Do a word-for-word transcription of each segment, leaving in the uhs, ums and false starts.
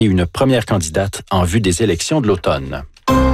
une première candidate en vue des élections de l'automne.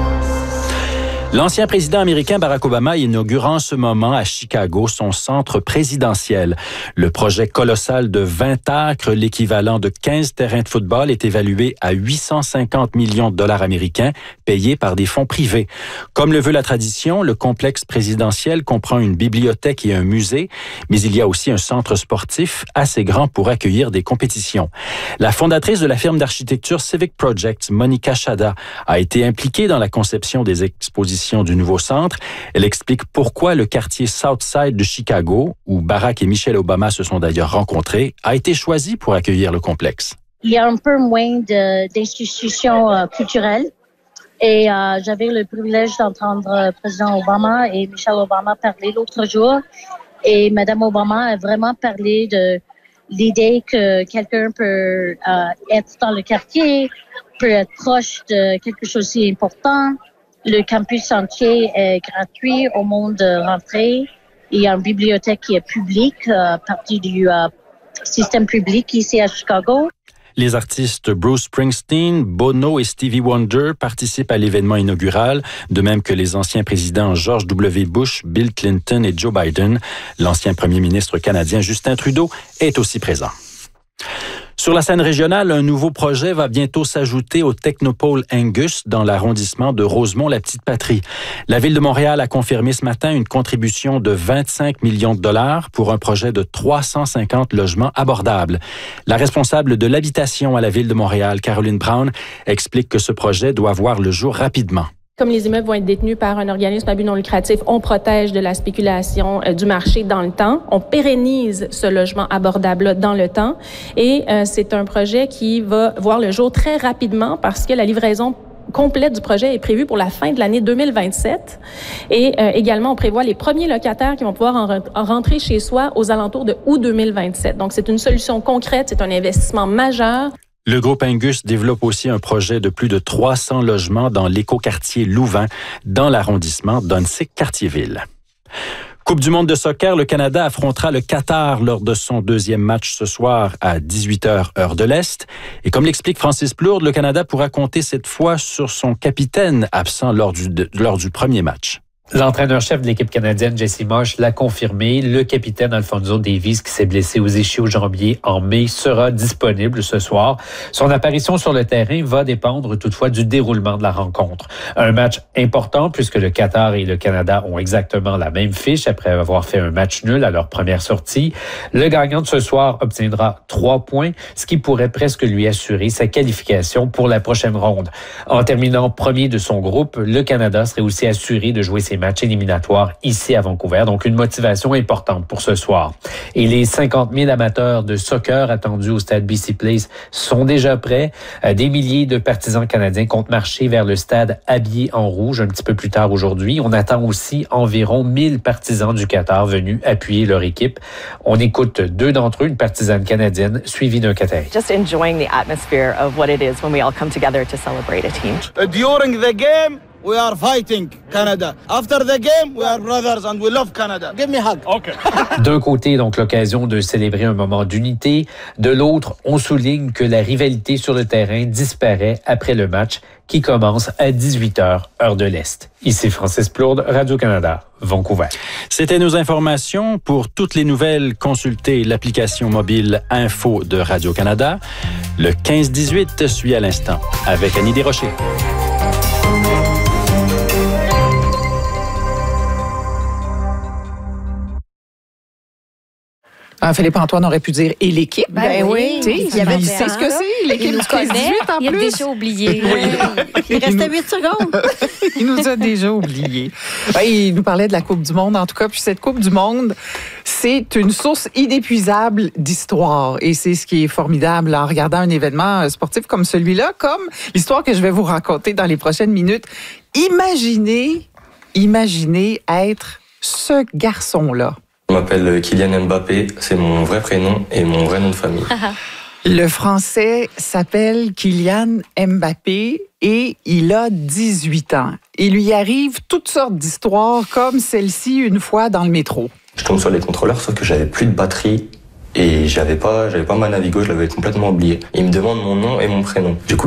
L'ancien président américain Barack Obama inaugure en ce moment à Chicago son centre présidentiel. Le projet colossal de vingt acres, l'équivalent de quinze terrains de football, est évalué à huit cent cinquante millions de dollars américains, payés par des fonds privés. Comme le veut la tradition, le complexe présidentiel comprend une bibliothèque et un musée, mais il y a aussi un centre sportif assez grand pour accueillir des compétitions. La fondatrice de la firme d'architecture Civic Projects, Monica Chada, a été impliquée dans la conception des expositions du nouveau centre. Elle explique pourquoi le quartier Southside de Chicago, où Barack et Michelle Obama se sont d'ailleurs rencontrés, a été choisi pour accueillir le complexe. Il y a un peu moins de, d'institutions euh, culturelles et euh, j'avais le privilège d'entendre le président Obama et Michelle Obama parler l'autre jour et Madame Obama a vraiment parlé de l'idée que quelqu'un peut euh, être dans le quartier, peut être proche de quelque chose d'important. Le campus entier est gratuit au monde de rentrée. Il y a une bibliothèque qui est publique, euh, partie du euh, système public ici à Chicago. Les artistes Bruce Springsteen, Bono et Stevie Wonder participent à l'événement inaugural, de même que les anciens présidents George W. Bush, Bill Clinton et Joe Biden. L'ancien premier ministre canadien Justin Trudeau est aussi présent. Sur la scène régionale, un nouveau projet va bientôt s'ajouter au Technopole Angus dans l'arrondissement de Rosemont-la-Petite-Patrie. La Ville de Montréal a confirmé ce matin une contribution de vingt-cinq millions de dollars pour un projet de trois cent cinquante logements abordables. La responsable de l'habitation à la Ville de Montréal, Caroline Brown, explique que ce projet doit voir le jour rapidement. Comme les immeubles vont être détenus par un organisme à but non lucratif, on protège de la spéculation euh, du marché dans le temps. On pérennise ce logement abordable-là dans le temps. Et euh, c'est un projet qui va voir le jour très rapidement parce que la livraison complète du projet est prévue pour la fin de l'année deux mille vingt-sept. Et euh, également, on prévoit les premiers locataires qui vont pouvoir en, re- en rentrer chez soi aux alentours de août deux mille vingt-sept. Donc, c'est une solution concrète, c'est un investissement majeur. Le groupe Angus développe aussi un projet de plus de trois cents logements dans l'écoquartier Louvain, dans l'arrondissement d'Onsic-Cartierville. Coupe du monde de soccer, le Canada affrontera le Qatar lors de son deuxième match ce soir à dix-huit heures, heure de l'Est. Et comme l'explique Francis Plourde, le Canada pourra compter cette fois sur son capitaine absent lors du, de, lors du premier match. L'entraîneur-chef de l'équipe canadienne, Jesse Marsh, l'a confirmé. Le capitaine Alfonso Davies, qui s'est blessé aux ischio-jambiers en mai, sera disponible ce soir. Son apparition sur le terrain va dépendre toutefois du déroulement de la rencontre. Un match important puisque le Qatar et le Canada ont exactement la même fiche après avoir fait un match nul à leur première sortie. Le gagnant de ce soir obtiendra trois points, ce qui pourrait presque lui assurer sa qualification pour la prochaine ronde. En terminant premier de son groupe, le Canada serait aussi assuré de jouer ses matchs éliminatoires ici à Vancouver. Donc, une motivation importante pour ce soir. Et les cinquante mille amateurs de soccer attendus au stade B C Place sont déjà prêts. Des milliers de partisans canadiens comptent marcher vers le stade habillés en rouge un petit peu plus tard aujourd'hui. On attend aussi environ mille partisans du Qatar venus appuyer leur équipe. On écoute deux d'entre eux, une partisane canadienne suivie d'un Qatari. Just enjoying the atmosphere of what it is when we all come together to celebrate a team. During the game, we are fighting Canada. After the game, we are brothers and we love Canada. Give me a hug. Okay. D'un côté, donc, l'occasion de célébrer un moment d'unité. De l'autre, on souligne que la rivalité sur le terrain disparaît après le match qui commence à dix-huit heures, heure de l'Est. Ici Francis Plourde, Radio-Canada, Vancouver. C'était nos informations. Pour toutes les nouvelles, consultez l'application mobile Info de Radio-Canada. Le quinze dix-huit suit à l'instant avec Annie Desrochers. Ah, Philippe-Antoine aurait pu dire « et l'équipe ». Ben, ben oui, il y avait c'est ce que c'est, l'équipe du quinze dix-huit en plus. Il a déjà oublié. Oui. Il restait huit secondes. Il nous a déjà oublié. Ben, il nous parlait de la Coupe du monde, en tout cas. Puis cette Coupe du monde, c'est une source inépuisable d'histoire. Et c'est ce qui est formidable en regardant un événement sportif comme celui-là, comme l'histoire que je vais vous raconter dans les prochaines minutes. Imaginez, imaginez être ce garçon-là. Je m'appelle Kylian Mbappé, c'est mon vrai prénom et mon vrai nom de famille. Le Français s'appelle Kylian Mbappé et il a dix-huit ans. Il lui arrive toutes sortes d'histoires comme celle-ci une fois dans le métro. Je tombe sur les contrôleurs, sauf que j'avais plus de batterie et j'avais pas, j'avais pas ma Navigo, je l'avais complètement oublié. Il me demande mon nom et mon prénom. Du coup,